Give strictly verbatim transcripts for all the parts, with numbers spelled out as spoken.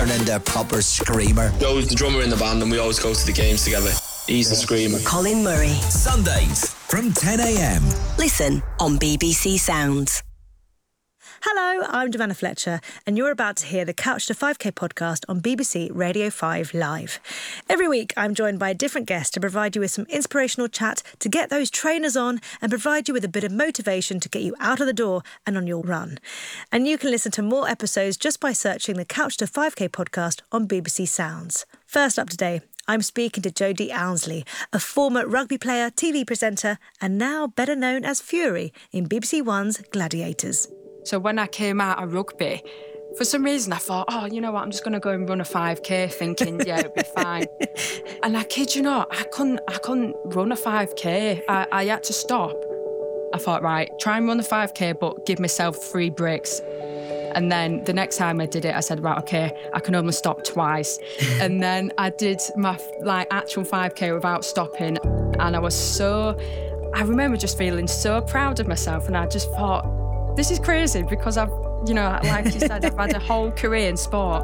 turn into a proper screamer. Joe's the drummer in the band and we always go to the games together. He's the screamer. Colin Murray. Sundays from ten a.m. Listen on B B C Sounds. Hello, I'm Giovanna Fletcher, and you're about to hear the Couch to five K podcast on B B C Radio five Live. Every week, I'm joined by a different guest to provide you with some inspirational chat to get those trainers on and provide you with a bit of motivation to get you out of the door and on your run. And you can listen to more episodes just by searching the Couch to five K podcast on B B C Sounds. First up today, I'm speaking to Jodie Ounsley, a former rugby player, T V presenter, and now better known as Fury in B B C One's Gladiators. So when I came out of rugby, for some reason I thought, oh, you know what, I'm just going to go and run a five K thinking, yeah, it'll be fine. And I kid you not, I couldn't I couldn't run a five K. I, I had to stop. I thought, right, try and run a five K, but give myself three breaks. And then the next time I did it, I said, right, okay, I can only stop twice. And then I did my like actual five K without stopping. And I was so, I remember just feeling so proud of myself. And I just thought, this is crazy because I've, you know, like you said, I've had a whole career in sport.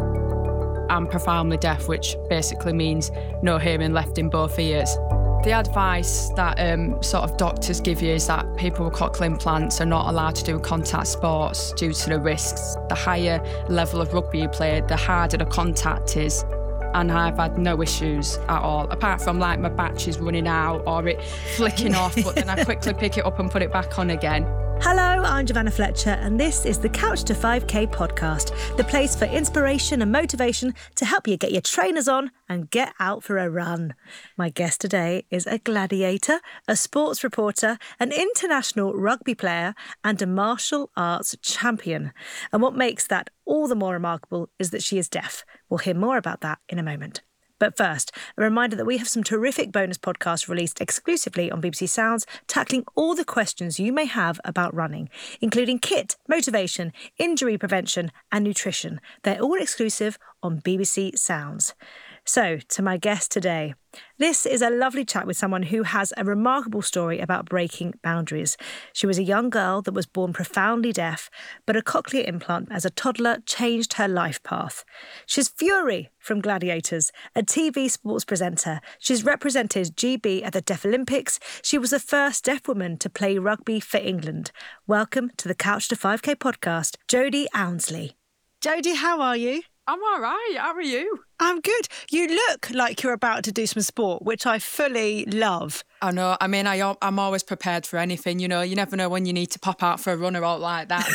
I'm profoundly deaf, which basically means no hearing left in both ears. The advice that um, sort of doctors give you is that people with cochlear implants are not allowed to do contact sports due to the risks. The higher level of rugby you play, the harder the contact is. And I've had no issues at all, apart from like my batch is running out or it flicking off, but then I quickly pick it up and put it back on again. Hello, I'm Giovanna Fletcher, and this is the Couch to five K podcast, the place for inspiration and motivation to help you get your trainers on and get out for a run. My guest today is a gladiator, a sports reporter, an international rugby player, and a martial arts champion. And what makes that all the more remarkable is that she is deaf. We'll hear more about that in a moment. But first, a reminder that we have some terrific bonus podcasts released exclusively on B B C Sounds, tackling all the questions you may have about running, including kit, motivation, injury prevention and nutrition. They're all exclusive on B B C Sounds. So, to my guest today. This is a lovely chat with someone who has a remarkable story about breaking boundaries. She was a young girl that was born profoundly deaf, but a cochlear implant as a toddler changed her life path. She's Fury from Gladiators, a T V sports presenter. She's represented G B at the Deaf Olympics. She was the first deaf woman to play rugby for England. Welcome to the Couch to five K podcast, Jodie Ounsley. Jodie, how are you? I'm all right. How are you? I'm good. You look like you're about to do some sport, which I fully love. I know. I mean, I, I'm always prepared for anything, you know. You never know when you need to pop out for a run or out like that.